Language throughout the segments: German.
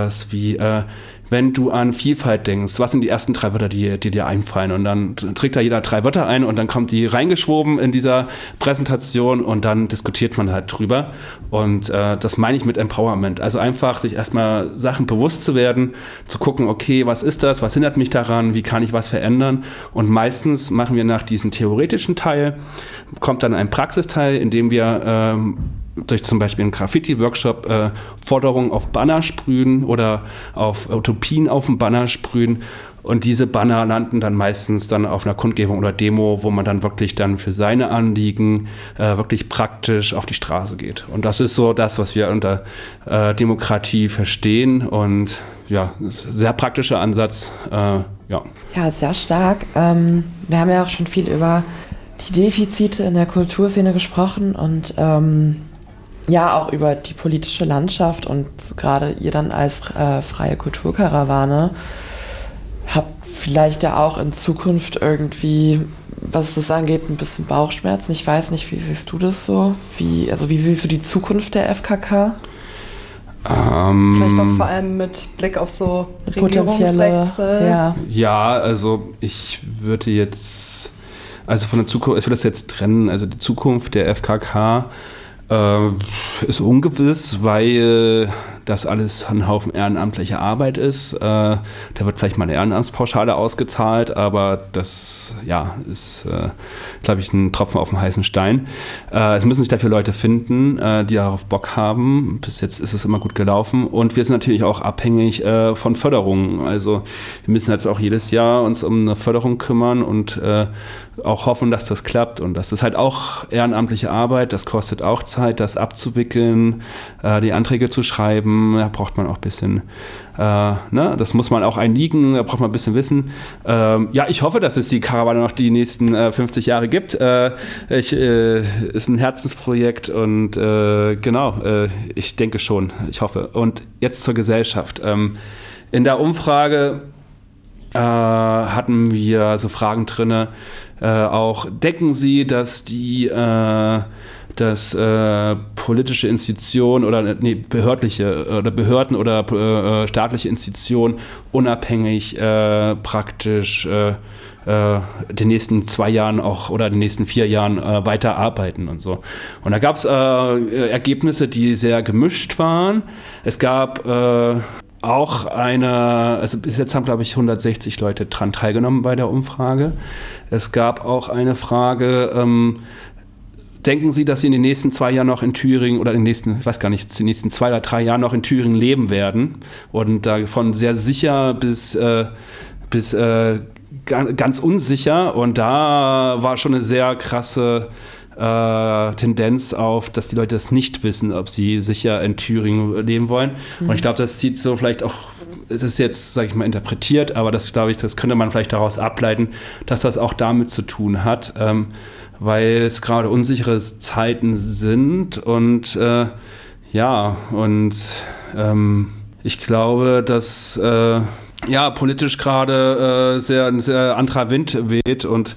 sowas wie, wenn du an Vielfalt denkst, was sind die ersten 3 Wörter, die dir einfallen? Und dann trägt da jeder 3 Wörter ein und dann kommt die reingeschwoben in dieser Präsentation und dann diskutiert man halt drüber. Und das meine ich mit Empowerment. Also einfach sich erstmal Sachen bewusst zu werden, zu gucken, okay, was ist das, was hindert mich daran, wie kann ich was verändern? Und meistens machen wir nach diesem theoretischen Teil, kommt dann ein Praxisteil, in dem wir durch zum Beispiel einen Graffiti-Workshop Forderungen auf Banner sprühen oder auf Utopien auf dem Banner sprühen. Und diese Banner landen dann meistens dann auf einer Kundgebung oder Demo, wo man dann wirklich dann für seine Anliegen wirklich praktisch auf die Straße geht. Und das ist so das, was wir unter Demokratie verstehen. Und ja, sehr praktischer Ansatz. Ja, sehr stark. Wir haben ja auch schon viel über die Defizite in der Kulturszene gesprochen und ja, auch über die politische Landschaft und gerade ihr dann als freie Kulturkarawane habt vielleicht ja auch in Zukunft irgendwie, was das angeht, ein bisschen Bauchschmerzen. Ich weiß nicht, wie siehst du das so? Wie siehst du die Zukunft der FKK? Vielleicht auch vor allem mit Blick auf so Regierungswechsel. Ja, also ich würde jetzt, also von der Zukunft, ich will das jetzt trennen, also die Zukunft der FKK ist ungewiss, weil das alles ein Haufen ehrenamtlicher Arbeit ist. Da wird vielleicht mal eine Ehrenamtspauschale ausgezahlt, aber das ist, glaube ich, ein Tropfen auf dem heißen Stein. Es müssen sich dafür Leute finden, die darauf Bock haben. Bis jetzt ist es immer gut gelaufen. Und wir sind natürlich auch abhängig von Förderungen. Also wir müssen jetzt auch jedes Jahr uns um eine Förderung kümmern und auch hoffen, dass das klappt. Und das ist halt auch ehrenamtliche Arbeit. Das kostet auch Zeit, das abzuwickeln, die Anträge zu schreiben. Da braucht man auch ein bisschen, das muss man auch einliegen, da braucht man ein bisschen Wissen. Ich hoffe, dass es die Karawane noch die nächsten 50 Jahre gibt. Ist ein Herzensprojekt und ich denke schon, ich hoffe. Und jetzt zur Gesellschaft. In der Umfrage hatten wir so Fragen drin, auch denken Sie, dass politische Institutionen oder behördliche oder Behörden oder staatliche Institutionen unabhängig praktisch den nächsten 2 Jahren auch oder den nächsten 4 Jahren weiter arbeiten und so. Und da gab es Ergebnisse, die sehr gemischt waren. Es gab auch also bis jetzt haben, glaube ich, 160 Leute dran teilgenommen bei der Umfrage. Es gab auch eine Frage, denken Sie, dass Sie in den nächsten 2 Jahren noch in Thüringen oder in den nächsten 2 oder 3 Jahren noch in Thüringen leben werden? Und davon sehr sicher bis ganz unsicher. Und da war schon eine sehr krasse Tendenz auf, dass die Leute das nicht wissen, ob sie sicher in Thüringen leben wollen. Und ich glaube, das zieht so vielleicht auch, es ist jetzt, sage ich mal, interpretiert, aber das, glaube ich, das könnte man vielleicht daraus ableiten, dass das auch damit zu tun hat, weil es gerade unsichere Zeiten sind und ich glaube, dass politisch gerade ein sehr anderer Wind weht und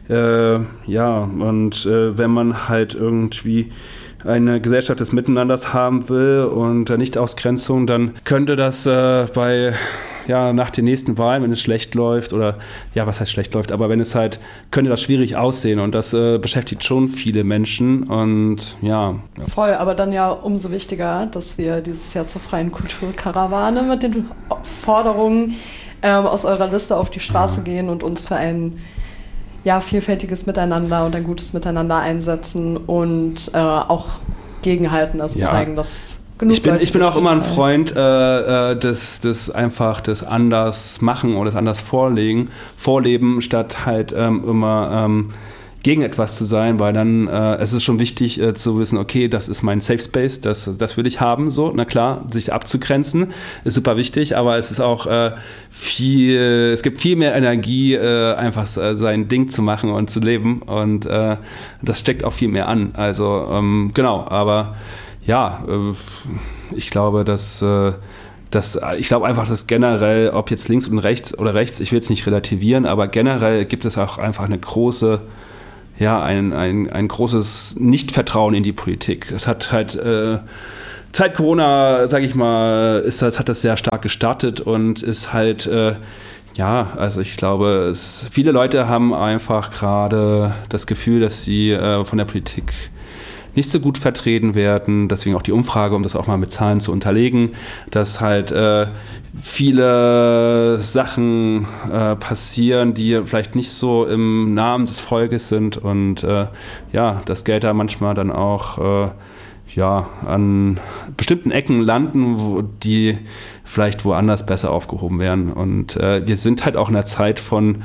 wenn man halt irgendwie eine Gesellschaft des Miteinanders haben will und Nicht-Ausgrenzung, dann könnte das nach den nächsten Wahlen, wenn es schlecht läuft was heißt schlecht läuft, aber könnte das schwierig aussehen und das beschäftigt schon viele Menschen und Voll, aber dann ja umso wichtiger, dass wir dieses Jahr zur freien Kulturkarawane mit den Forderungen aus eurer Liste auf die Straße gehen und uns für ein vielfältiges Miteinander und ein gutes Miteinander einsetzen und auch gegenhalten, also zeigen, dass genug Ich bin auch immer ein Freund des anders machen oder des anders vorleben, statt halt immer gegen etwas zu sein, weil dann es ist schon wichtig zu wissen, okay, das ist mein Safe Space, das will ich haben, so, na klar, sich abzugrenzen, ist super wichtig, aber es ist auch es gibt viel mehr Energie, einfach sein Ding zu machen und zu leben und das steckt auch viel mehr an, also aber ich glaube, dass generell, ob jetzt links und rechts, ich will es nicht relativieren, aber generell gibt es auch einfach eine große ein großes Nichtvertrauen in die Politik. Es hat halt Zeit Corona, sage ich mal, hat das sehr stark gestartet und ist halt, also ich glaube, viele Leute haben einfach gerade das Gefühl, dass sie von der Politik nicht so gut vertreten werden. Deswegen auch die Umfrage, um das auch mal mit Zahlen zu unterlegen, dass halt viele Sachen passieren, die vielleicht nicht so im Namen des Volkes sind und das Geld da manchmal dann auch an bestimmten Ecken landen, wo die vielleicht woanders besser aufgehoben werden. Und wir sind halt auch in einer Zeit von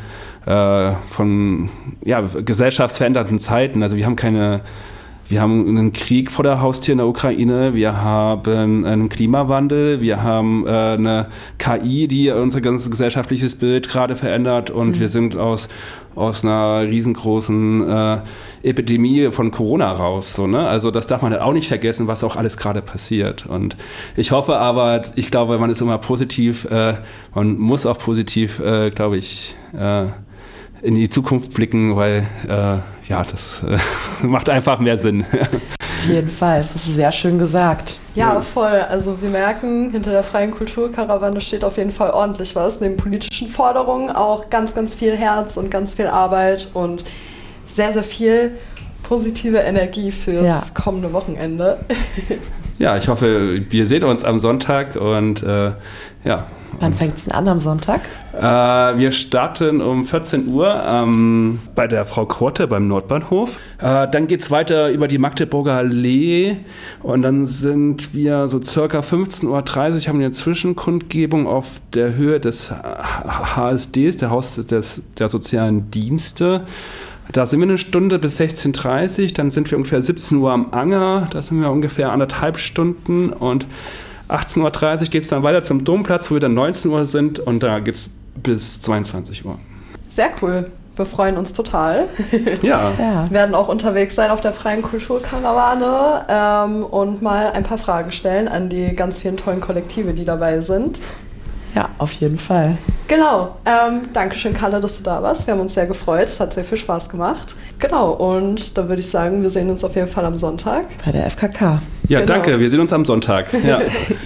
gesellschaftsveränderten Zeiten. Also wir haben einen Krieg vor der Haustür in der Ukraine, wir haben einen Klimawandel, wir haben eine KI, die unser ganzes gesellschaftliches Bild gerade verändert und wir sind aus einer riesengroßen Epidemie von Corona raus. So, ne? Also das darf man halt auch nicht vergessen, was auch alles gerade passiert. Und ich hoffe aber, ich glaube, man ist immer positiv, man muss auch positiv, glaube ich, in die Zukunft blicken, weil das macht einfach mehr Sinn. Auf jeden Fall, das ist sehr schön gesagt. Ja, voll. Also wir merken, hinter der freien Kulturkarawane steht auf jeden Fall ordentlich was. Neben politischen Forderungen auch ganz, ganz viel Herz und ganz viel Arbeit und sehr, sehr viel positive Energie fürs kommende Wochenende. Ja, ich hoffe, wir sehen uns am Sonntag und Wann fängt es denn an am Sonntag? Wir starten um 14 Uhr bei der Frau Korte beim Nordbahnhof. Dann geht es weiter über die Magdeburger Allee und dann sind wir so circa 15:30 Uhr, haben wir eine Zwischenkundgebung auf der Höhe des HSDs, der Haus der sozialen Dienste. Da sind wir eine Stunde bis 16:30 Uhr, dann sind wir ungefähr 17 Uhr am Anger, da sind wir ungefähr 1,5 Stunden und 18:30 Uhr geht es dann weiter zum Domplatz, wo wir dann 19 Uhr sind und da geht es bis 22 Uhr. Sehr cool. Wir freuen uns total. Ja. Wir werden auch unterwegs sein auf der freien Kulturkarawane und mal ein paar Fragen stellen an die ganz vielen tollen Kollektive, die dabei sind. Ja, auf jeden Fall. Genau. Dankeschön, Kalle, dass du da warst. Wir haben uns sehr gefreut. Es hat sehr viel Spaß gemacht. Genau. Und dann würde ich sagen, wir sehen uns auf jeden Fall am Sonntag. Bei der FKK. Ja, genau. Danke. Wir sehen uns am Sonntag. Ja.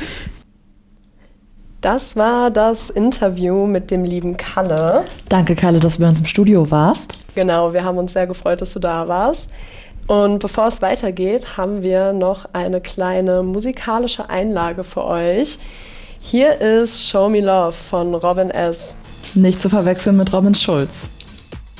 Das war das Interview mit dem lieben Kalle. Danke, Kalle, dass du bei uns im Studio warst. Genau, wir haben uns sehr gefreut, dass du da warst. Und bevor es weitergeht, haben wir noch eine kleine musikalische Einlage für euch. Hier ist Show Me Love von Robin S. Nicht zu verwechseln mit Robin Schulz.